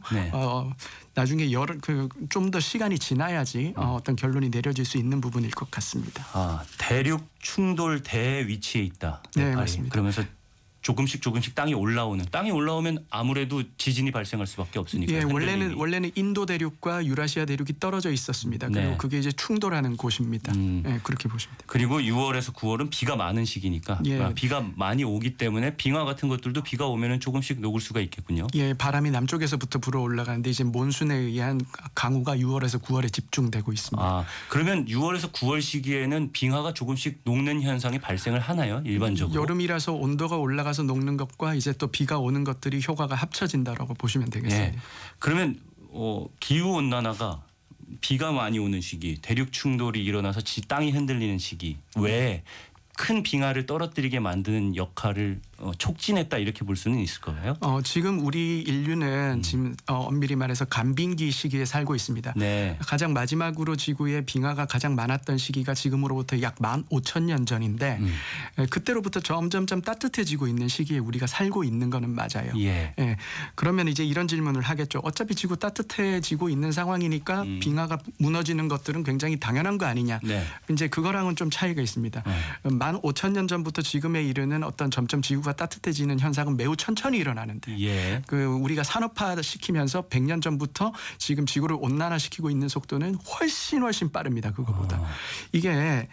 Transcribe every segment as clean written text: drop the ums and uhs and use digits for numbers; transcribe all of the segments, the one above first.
네. 나중에 좀 더 시간이 지나야지 어떤 결론이 내려질 수 있는 부분일 것 같습니다. 대륙 충돌대의 위치에 있다. 네, 네팔이. 맞습니다. 그러면서 조금씩 땅이 올라오면 아무래도 지진이 발생할 수밖에 없으니까. 예, 원래는 인도 대륙과 유라시아 대륙이 떨어져 있었습니다. 그리고 네. 그게 이제 충돌하는 곳입니다. 예, 그렇게 보시면 됩니다. 그리고 6월에서 9월은 비가 많은 시기니까 예. 비가 많이 오기 때문에 빙하 같은 것들도 비가 오면은 조금씩 녹을 수가 있겠군요. 예, 바람이 남쪽에서부터 불어 올라가는데 이제 몬순에 의한 강우가 6월에서 9월에 집중되고 있습니다. 그러면 6월에서 9월 시기에는 빙하가 조금씩 녹는 현상이 발생을 하나요? 일반적으로? 여름이라서 온도가 올라가서 녹는 것과 이제 또 비가 오는 것들이 효과가 합쳐진다라고 보시면 되겠습니다. 네. 그러면 기후 온난화가 비가 많이 오는 시기, 대륙 충돌이 일어나서 땅이 흔들리는 시기 외에 큰 빙하를 떨어뜨리게 만드는 역할을 촉진했다 이렇게 볼 수는 있을까요? 지금 우리 인류는 지금 엄밀히 말해서 간빙기 시기에 살고 있습니다. 네. 가장 마지막으로 지구에 빙하가 가장 많았던 시기가 지금으로부터 약 15,000년 전인데 그때로부터 점점점 따뜻해지고 있는 시기에 우리가 살고 있는 거는 맞아요. 예. 예. 그러면 이제 이런 질문을 하겠죠. 어차피 지구 따뜻해지고 있는 상황이니까 빙하가 무너지는 것들은 굉장히 당연한 거 아니냐. 네. 이제 그거랑은 좀 차이가 있습니다. 15,000년 전부터 지금에 이르는 어떤 점점 지구가 따뜻해지는 현상은 매우 천천히 일어나는데 예. 우리가 산업화 시키면서 100년 전부터 지금 지구를 온난화시키고 있는 속도는 훨씬 빠릅니다. 그거보다. 이게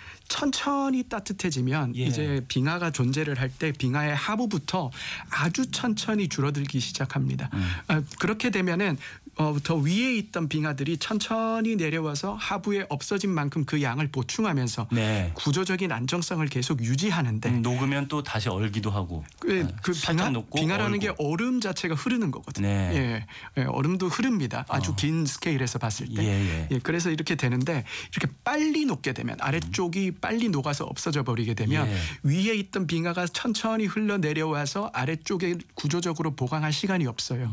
천천히 따뜻해지면 예. 이제 빙하가 존재를 할 때 빙하의 하부부터 아주 천천히 줄어들기 시작합니다. 그렇게 되면은 더 위에 있던 빙하들이 천천히 내려와서 하부에 없어진 만큼 그 양을 보충하면서 네. 구조적인 안정성을 계속 유지하는데 녹으면 또 다시 얼기도 하고. 그 빙하라는 얼고. 게 얼음 자체가 흐르는 거거든요. 네. 예, 얼음도 흐릅니다. 아주 긴 스케일에서 봤을 때. 예. 예, 그래서 이렇게 되는데 이렇게 빨리 녹게 되면 아래쪽이 빨리 녹아서 없어져 버리게 되면 위에 있던 빙하가 천천히 흘러내려와서 아래쪽에 구조적으로 보강할 시간이 없어요.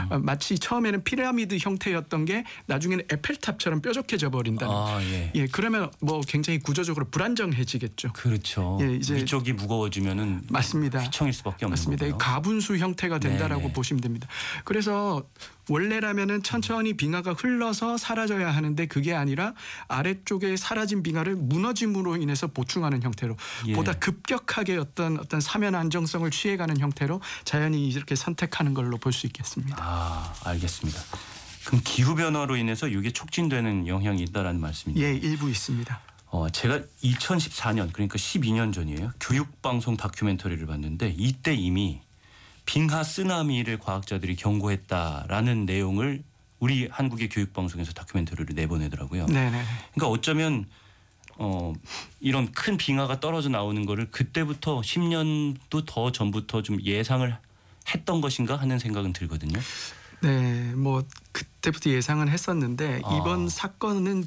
마치 처음에는 피라미드 형태였던 게 나중에는 에펠탑처럼 뾰족해져 버린다는. 예, 그러면 뭐 굉장히 구조적으로 불안정해지겠죠. 그렇죠. 예, 이제 위쪽이 무거워지면은 맞습니다. 휘청일 수밖에 없는 맞습니다. 거고요. 가분수 형태가 된다라고 네네. 보시면 됩니다. 그래서 원래라면은 천천히 빙하가 흘러서 사라져야 하는데 그게 아니라 아래쪽에 사라진 빙하를 무너짐으로 인해서 보충하는 형태로 보다 급격하게 어떤 사면 안정성을 취해가는 형태로 자연이 이렇게 선택하는 걸로 볼 수 있겠습니다. 알겠습니다. 그럼 기후 변화로 인해서 이게 촉진되는 영향이 있다라는 말씀이죠? 예, 일부 있습니다. 제가 2014년 그러니까 12년 전이에요. 교육방송 다큐멘터리를 봤는데 이때 이미 빙하 쓰나미를 과학자들이 경고했다라는 내용을 우리 한국의 교육방송에서 다큐멘터리를 내보내더라고요. 네네. 그러니까 어쩌면 이런 큰 빙하가 떨어져 나오는 거를 그때부터 10년도 더 전부터 좀 예상을 했던 것인가 하는 생각은 들거든요. 네, 뭐 그때부터 예상은 했었는데 이번 사건은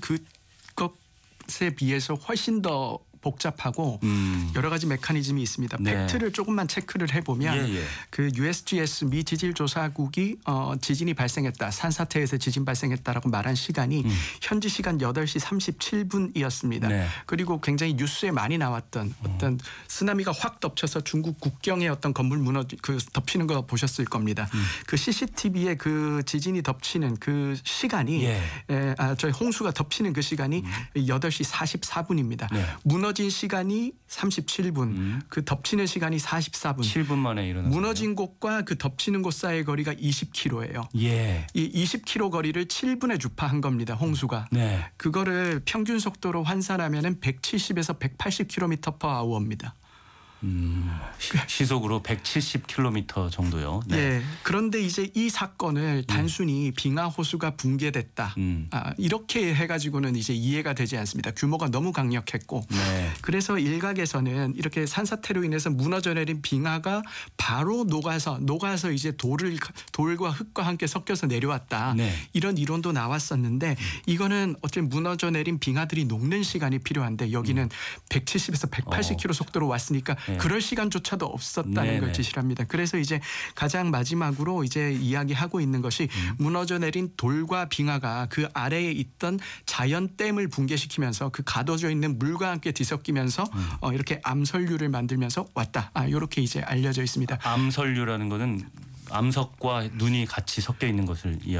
그것에 비해서 훨씬 더 복잡하고 여러 가지 메커니즘이 있습니다. 네. 팩트를 조금만 체크를 해보면 그 USGS 미 지질조사국이 지진이 발생했다. 산사태에서 지진 발생했다라고 말한 시간이 현지 시간 8시 37분이었습니다. 네. 그리고 굉장히 뉴스에 많이 나왔던 어떤 쓰나미가 확 덮쳐서 중국 국경에 어떤 건물 덮치는 거 보셨을 겁니다. 그 CCTV에 그 지진이 덮치는 그 시간이 저희 홍수가 덮치는 그 시간이 8시 44분입니다. 무너진 시간이 37분, 그 덮치는 시간이 44분. 7분 만에 일어난 무너진 곳과 그 덮치는 곳 사이의 거리가 20km예요. 예. 이 20km 거리를 7분에 주파한 겁니다. 홍수가. 네. 그거를 평균 속도로 환산하면은 170에서 180km/h입니다. 시속으로 170km 정도요. 네. 예. 그런데 이제 이 사건을 단순히 빙하 호수가 붕괴됐다. 이렇게 해가지고는 이제 이해가 되지 않습니다. 규모가 너무 강력했고. 그래서 일각에서는 이렇게 산사태로 인해서 무너져 내린 빙하가 바로 녹아서 이제 돌과 흙과 함께 섞여서 내려왔다. 이런 이론도 나왔었는데 이거는 어쨌든 무너져 내린 빙하들이 녹는 시간이 필요한데 여기는 170에서 180km 속도로 왔으니까 그럴 시간조차도 없었다는 걸 지시합니다. 그래서 이제 가장 마지막으로 이제 이야기하고 있는 것이 무너져 내린 돌과 빙하가 그 아래에 있던 자연댐을 붕괴시키면서 그 가둬져 있는 물과 함께 뒤섞이면서 이렇게 암설류를 만들면서 왔다. 이렇게 이제 알려져 있습니다. 암설류라는 거는 암석과 눈이 같이 섞여 있는 것을